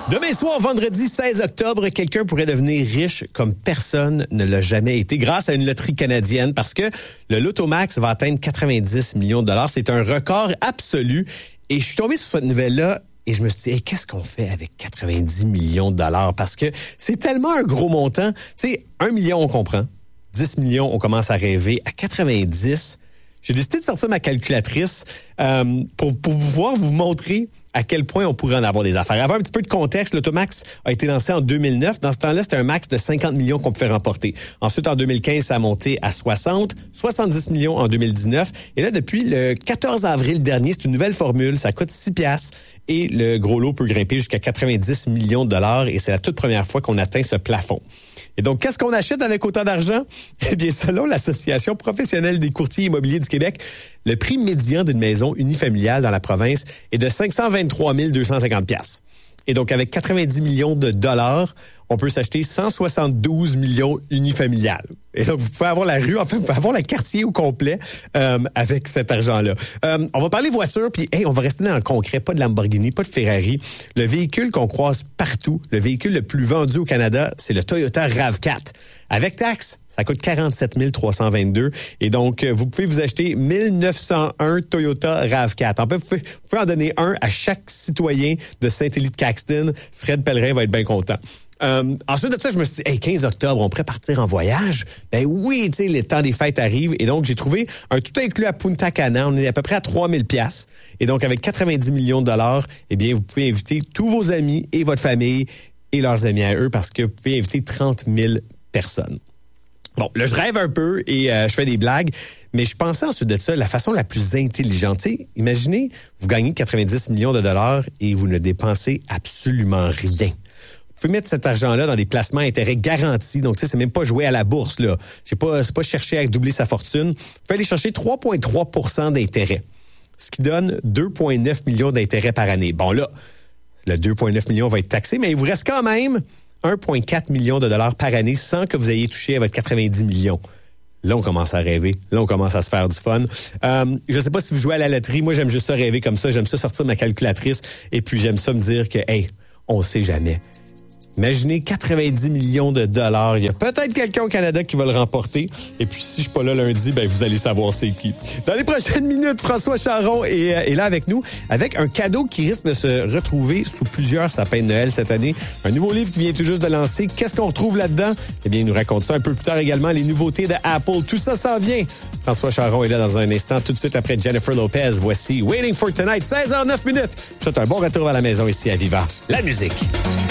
Demain soir, vendredi 16 octobre, quelqu'un pourrait devenir riche comme personne ne l'a jamais été grâce à une loterie canadienne parce que le Lotomax va atteindre 90 millions de dollars. C'est un record absolu. Et je suis tombé sur cette nouvelle-là et je me suis dit, hey, qu'est-ce qu'on fait avec 90 millions de dollars? Parce que c'est tellement un gros montant. Tu sais, 1 million, on comprend. 10 millions, on commence à rêver. À 90, j'ai décidé de sortir ma calculatrice pour pouvoir vous montrer à quel point on pourrait en avoir des affaires. Avant un petit peu de contexte, l'Automax a été lancé en 2009. Dans ce temps-là, c'était un max de 50 millions qu'on pouvait remporter. Ensuite, en 2015, ça a monté à 60, 70 millions en 2019. Et là, depuis le 14 avril dernier, c'est une nouvelle formule. Ça coûte 6 piastres et le gros lot peut grimper jusqu'à 90 millions de dollars. Et c'est la toute première fois qu'on atteint ce plafond. Et donc, qu'est-ce qu'on achète avec autant d'argent? Eh bien, selon l'Association professionnelle des courtiers immobiliers du Québec, le prix médian d'une maison unifamiliale dans la province est de 523 250 $. Et donc, avec 90 millions de dollars, on peut s'acheter 172 millions unifamiliales. Et donc, vous pouvez avoir la rue, en fait, vous pouvez avoir le quartier au complet avec cet argent-là. On va parler voiture, puis on va rester dans le concret, pas de Lamborghini, pas de Ferrari. Le véhicule qu'on croise partout, le véhicule le plus vendu au Canada, c'est le Toyota RAV4. Avec taxe, ça coûte 47 322. Et donc, vous pouvez vous acheter 1901 Toyota RAV4. En fait, vous pouvez en donner un à chaque citoyen de Saint-Élie-de-Caxton. Fred Pellerin va être bien content. Ensuite de ça, je me suis dit, 15 octobre, on pourrait partir en voyage. Ben oui, tu sais, le temps des fêtes arrive. Et donc, j'ai trouvé un tout inclus à Punta Cana. On est à peu près à 3000 $. Et donc, avec 90 millions de dollars, eh bien, vous pouvez inviter tous vos amis et votre famille et leurs amis à eux parce que vous pouvez inviter 30 000 personnes. Bon, là, je rêve un peu et je fais des blagues, mais je pensais ensuite de ça, la façon la plus intelligente. T'sais, imaginez, vous gagnez 90 millions de dollars et vous ne dépensez absolument rien. Vous pouvez mettre cet argent-là dans des placements à intérêt garantis. Donc, tu sais, c'est même pas jouer à la bourse, là. C'est pas chercher à doubler sa fortune. Vous pouvez aller chercher 3,3 % d'intérêt, ce qui donne 2,9 millions d'intérêts par année. Bon, là, le 2,9 millions va être taxé, mais il vous reste quand même 1,4 million de dollars par année sans que vous ayez touché à votre 90 millions. Là, on commence à rêver. Là, on commence à se faire du fun. Je sais pas si vous jouez à la loterie. Moi, j'aime juste ça rêver comme ça. J'aime ça sortir ma calculatrice. Et puis, j'aime ça me dire que, on sait jamais. Imaginez 90 millions de dollars. Il y a peut-être quelqu'un au Canada qui va le remporter. Et puis, si je suis pas là lundi, vous allez savoir c'est qui. Dans les prochaines minutes, François Charon est là avec nous, avec un cadeau qui risque de se retrouver sous plusieurs sapins de Noël cette année. Un nouveau livre qui vient tout juste de lancer. Qu'est-ce qu'on retrouve là-dedans? Eh bien, il nous raconte ça un peu plus tard également. Les nouveautés de Apple. Tout ça s'en vient. François Charon est là dans un instant. Tout de suite après Jennifer Lopez. Voici Waiting for Tonight, 16h09. C'est un bon retour à la maison ici à Viva. La musique.